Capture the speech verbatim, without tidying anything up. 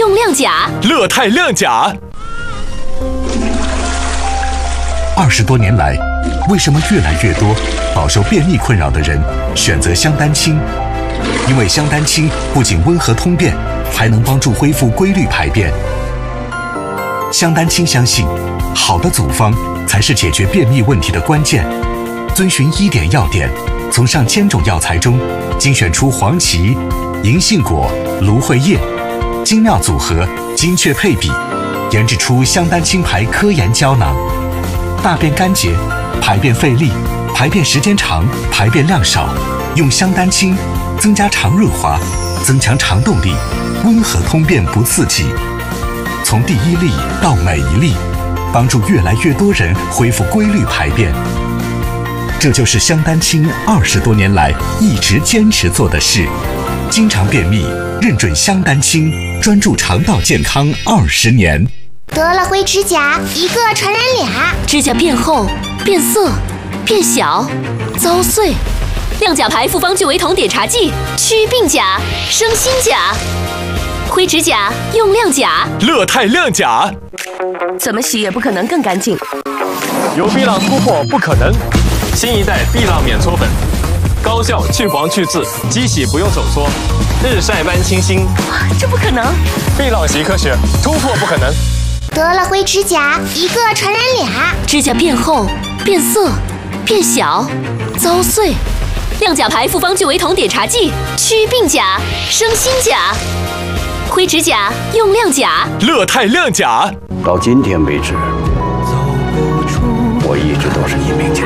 用亮甲， 乐泰亮甲。 二十多年来，为什么越来越多饱受便秘困扰的人选择香丹清？因为香丹清不仅温和通便，还能帮助恢复规律排便。香丹清相信，好的组方才是解决便秘问题的关键。遵循医典要点，从上千种药材中精选出黄芪、银杏果、芦荟叶，精妙组合，精确配比，研制出香丹清牌科研胶囊。大便干结、排便费力、排便时间长、排便量少，用香丹清增加肠润滑，增强肠动力，温和通便不刺激。从第一粒到每一粒，帮助越来越多人恢复规律排便。这就是香丹清二十多年来一直坚持做的事。经常便秘，认准香丹清，专注肠道健康二十年。 得了灰指甲，一个传染俩。 指甲变厚、变色、变小、遭碎。亮甲牌复方聚维酮碘茶剂，祛病甲，生新甲。灰指甲用亮甲， 乐泰亮甲。 怎么洗也不可能更干净。 有碧浪突破不可能。新一代碧浪免搓粉，高效去黄去渍，机洗不用手搓，日晒般清新。 这不可能！ 碧浪习科学，突破不可能。 得了灰指甲，一个传染俩。 指甲变厚、变色、变小、遭碎。亮甲牌复方聚维酮碘茶剂，祛病甲，生新甲。灰指甲用亮甲， 乐泰亮甲。 到今天为止，我一直都是一名警